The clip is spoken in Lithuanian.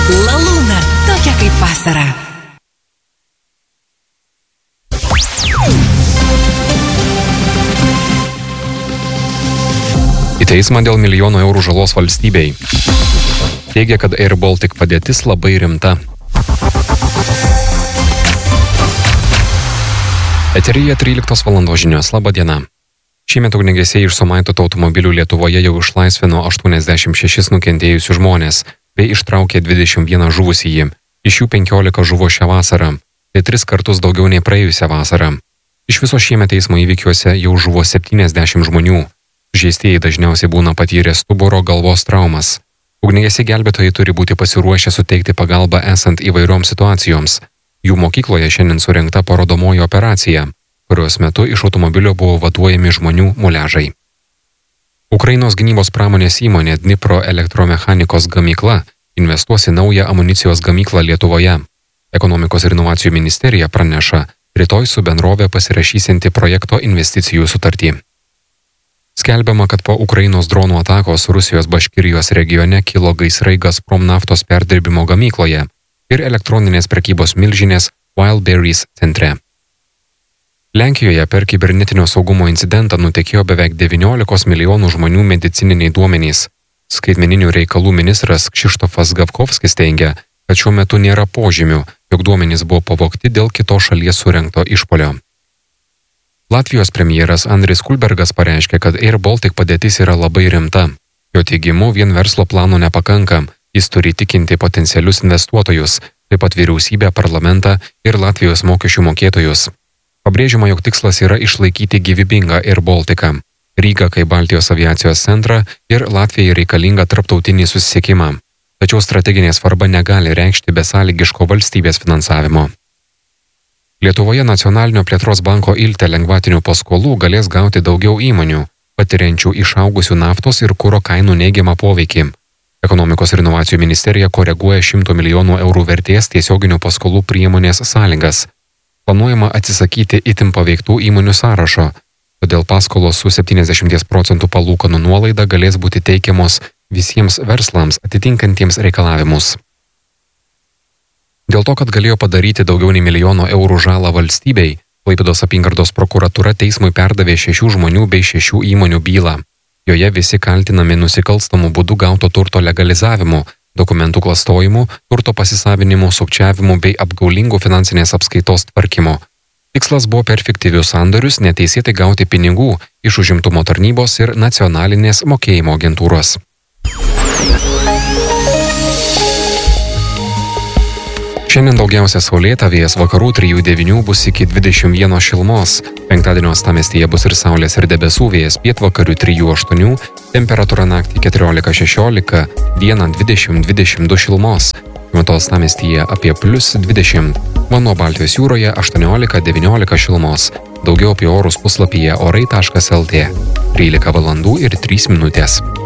Lalūna, tokia kaip vasara. Į teismą dėl milijono eurų žalos valstybei. Teigia, kad Air Baltic padėtis labai rimta. Eteryje 13 valandos žinios. Labą dieną. Šiemet ugniagesiai iš sumaitotų automobilių Lietuvoje jau išlaisvino 86 nukentėjusių žmonės, bei ištraukė 21 žuvusįjį. Iš jų 15 žuvo šią vasarą. Tai 3 kartus daugiau nei praėjusią vasarą. Iš viso šiemet eismo įvykiuose jau žuvo 70 žmonių. Žeistieji dažniausiai būna patyrę stuburo galvos traumas. Ugniagesiai gelbėtojai turi būti pasiruošę suteikti pagalbą esant įvairioms situacijoms. Jų mokykloje šiandien surengta parodomoji operacija, kurios metu iš automobilio buvo vaduojami žmonių muliažai. Ukrainos gynybos pramonės įmonė Dnipro elektromechanikos gamykla investuos į naują amunicijos gamyklą Lietuvoje. Ekonomikos ir inovacijų ministerija praneša, rytoj su bendrovė pasirašysianti projekto investicijų sutartį. Skelbiama, kad po Ukrainos dronų atakos Rusijos Baškirijos regione kilo gaisrai Gazprom naftos perdirbimo gamykloje ir elektroninės prekybos milžinės Wildberries centre. Lenkijoje per kibernetinio saugumo incidentą nutekėjo beveik 19 milijonų žmonių medicininiai duomenys. Skaitmeninių reikalų ministras Krzysztofas Gawkowskis teigia, kad šiuo metu nėra požymių, jog duomenys buvo pavogti dėl kitos šalies surengto išpuolio. Latvijos premjeras Andris Kulbergas pareiškė, kad Air Baltic padėtis yra labai rimta. Jo teigimu, vien verslo plano nepakanka, jis turi tikinti potencialius investuotojus, taip pat vyriausybę, parlamentą ir Latvijos mokesčių mokėtojus. Pabrėžiama, jog tikslas yra išlaikyti gyvybingą Air Balticą, Rygą kaip Baltijos aviacijos centrą ir Latvijai reikalingą tarptautinį susisiekimą. Tačiau strateginė svarba negali reikšti besąlygiško valstybės finansavimo. Lietuvoje Nacionalinio plėtros banko Ilte lengvatinių paskolų galės gauti daugiau įmonių, patiriančių išaugusių naftos ir kuro kainų neigiamą poveikį. Ekonomikos ir inovacijų ministerija koreguoja 100 milijonų eurų vertės tiesioginių paskolų priemonės sąlygas. Planuojama atsisakyti itin paveiktų įmonių sąrašo, todėl paskolos su 70% palūkanų nuolaida galės būti teikiamos visiems verslams atitinkantiems reikalavimus. Dėl to, kad galėjo padaryti daugiau nei milijono eurų žalą valstybei, Klaipėdos apygardos prokuratūra teismui perdavė 6 žmonių bei 6 įmonių bylą. Joje visi kaltinami nusikalstamų būdų gauto turto legalizavimu, dokumentų klastojimu, turto pasisavinimu, sukčiavimu bei apgaulingų finansinės apskaitos tvarkymu. Tikslas buvo per fiktyvius sandorius neteisėtai gauti pinigų iš užimtumo tarnybos ir nacionalinės mokėjimo agentūros. Šiandien daugiausia saulėta, vėjas vakarų 3-9 bus iki 21 šilumos. Penktadienio uostamiestyje bus ir saulės ir debesų, vėjas pietvakarių 3-8, temperatūra naktį 14-16, dieną 20-22 šilumos. Šiuo metu uostamiestyje apie +20, nuo Baltijos jūroje 18-19 šilumos. Daugiau apie orus puslapyje orai.lt. 13 valandų ir 3 minutės.